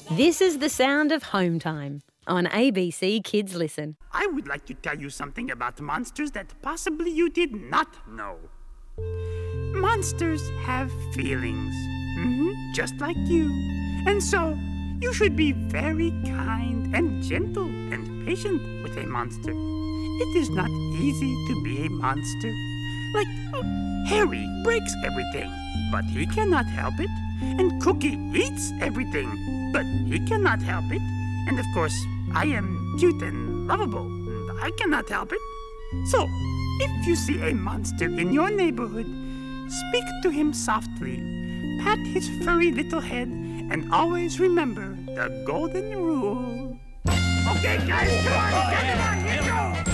This is the sound of home time on ABC Kids Listen. I would like to tell you something about monsters that possibly you did not know. Monsters have feelings, just like you. And so, you should be very kind and gentle and patient with a monster. It is not easy to be a monster. Like, Harry breaks everything, but he cannot help it. And Cookie eats everything, but he cannot help it. And of course, I am cute and lovable, and I cannot help it. So, if you see a monster in your neighborhood, speak to him softly, pat his furry little head, and always remember the golden rule. Okay, guys, come on, get it on, here we go!